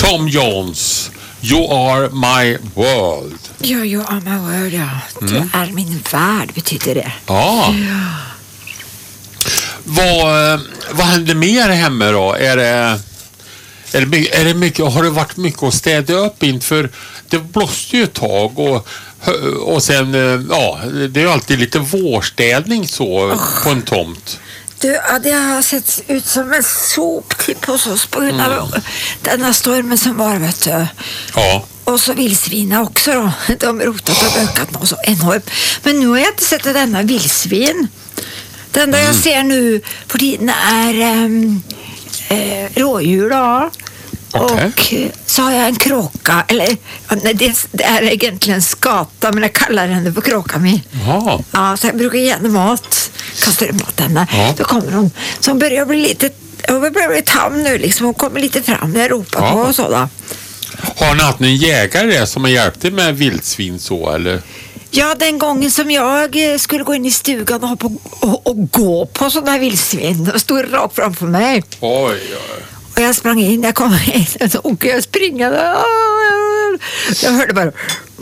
Tom Jones, You Are My World. Ja, You Are My World, ja. Du är min värld, betyder det. Ja. Vad händer mer hemma då? Är det mycket, har det varit mycket att städa upp inför? Det blåste ju ett tag och sen, det är ju alltid lite vårstädning så på en tomt. Det har sett ut som en soptipp hos oss på grund av denna stormen som var, vet du. Ja. Och så vildsvina också då. De rotat och ökat något så enormt. Men nu har jag inte sett denna vildsvin. Det enda jag ser nu på tiden är rådjur då. Okay. Och så har jag en kråka, eller det är egentligen skata, men jag kallar henne för kråka med. Ja, så jag brukar ge henne mat, kastar mat henne. Då kommer hon, som börjar bli lite, hon börjar bli tam nu liksom, hon kommer lite fram när jag ropar på och sådär. Har ni haft en jägare som har hjälpt dig med vildsvin så, eller? Ja, den gången som jag skulle gå in i stugan och gå på sådana här vildsvin, de stod rakt framför mig. Oj. Och jag sprang in, jag kom in och jag springade. Jag hörde bara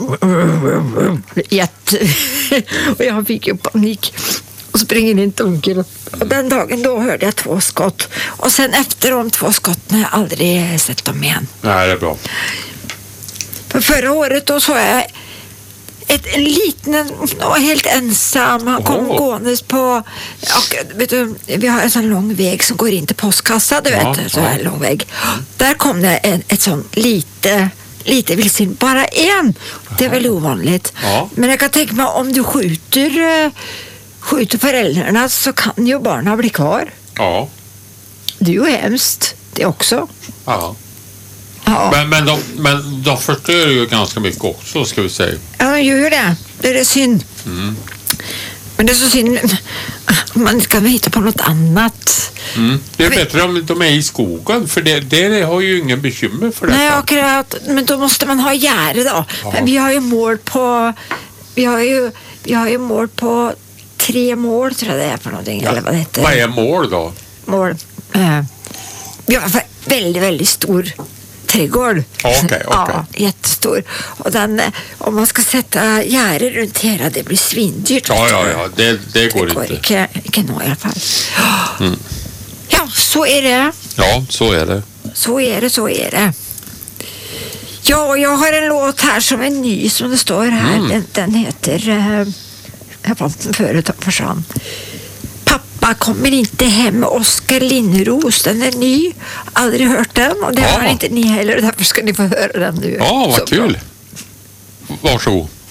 och jag fick ju panik och springer in till onkel. Och den dagen då hörde jag 2 skott. Och sen efter de 2 skotten har jag aldrig sett dem igen. Nej, det är bra. För förra året då såg jag en liten och helt ensam. Han kom gåendes på, vet du, vi har en sån lång väg som går in till postkassa, du vet, så här lång väg. Där kom det ett sån lite vildsvin, bara en. Det är väl ovanligt. Men jag kan tänka mig, om du skjuter föräldrarna så kan ju barnen bli kvar. Ja. Det är ju hemskt, det också. Ja. Men de förstör ju ganska mycket också, ska vi säga. Ja, de gör det. Det är synd. Men det är så synd om man ska hitta på något annat. Det är bättre om de är i skogen, för det har ju ingen bekymmer för det. Nej, akkurat. Men då måste man ha gärde då. Men vi har ju mål på 3 mål, tror jag det är för någonting. Eller vad det heter. Vad är mål då? Mål. Vi har väldigt, väldigt stor trädgård. Okay. Ja, jättestor. Och den, om man ska sätta gärde runt hela, det blir svindyrt. Ja, det går inte. Inte nå i alla fall. Ja, så är det. Ja, så är det. Så är det. Ja, och jag har en låt här som är ny, som det står här. Den heter jag fann den förut och försvann. Pappa kommer inte hem med Oskar Linnros. Den är ny. Aldrig hört den. Och det har inte ni heller. Därför ska ni få höra den nu. Ja, vad kul. Varsågod.